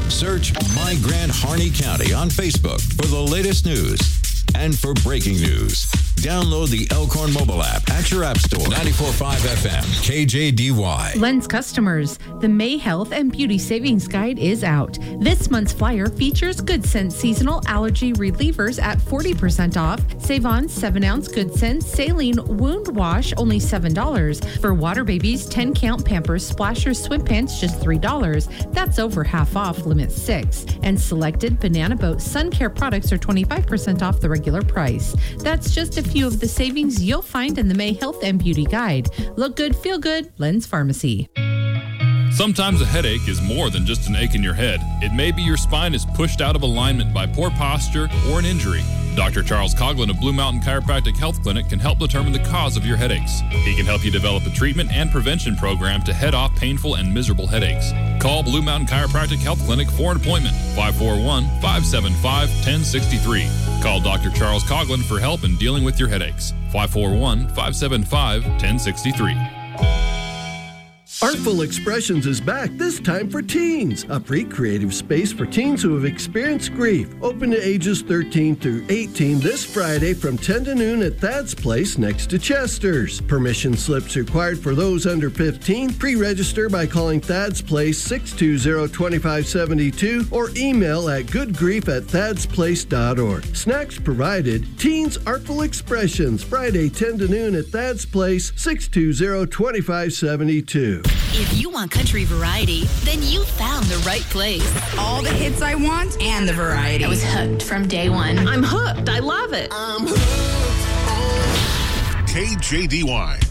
Search My Grand Harney County on Facebook for the latest news. And for breaking news, download the Elkhorn mobile app at your app store. 94.5 FM, KJDY. Lens customers, the May Health and Beauty Savings Guide is out. This month's flyer features Good Sense seasonal allergy relievers at 40% off. Save on 7-ounce Good Sense saline wound wash, only $7. For water babies, 10-count Pampers Splashers swim pants, just $3. That's over half off, limit 6. And selected Banana Boat sun care products are 25% off the regular price. That's just a few of the savings you'll find in the May Health and Beauty Guide. Look good, feel good, Lens Pharmacy. Sometimes a headache is more than just an ache in your head. It may be your spine is pushed out of alignment by poor posture or an injury. Dr. Charles Coughlin of Blue Mountain Chiropractic Health Clinic can help determine the cause of your headaches. He can help you develop a treatment and prevention program to head off painful and miserable headaches. Call Blue Mountain Chiropractic Health Clinic for an appointment, 541-575-1063. Call Dr. Charles Coughlin for help in dealing with your headaches, 541-575-1063. Artful Expressions is back, this time for teens. A free creative space for teens who have experienced grief. Open to ages 13 through 18 this Friday from 10 to noon at Thad's Place next to Chester's. Permission slips required for those under 15. Pre-register by calling Thad's Place 620-2572 or email at goodgrief@thadsplace.org. Snacks provided. Teens Artful Expressions, Friday 10 to noon at Thad's Place, 620-2572. If you want country variety, then you found the right place. All the hits I want and the variety. I was hooked from day one. I'm hooked. I love it. I'm hooked on KJDY.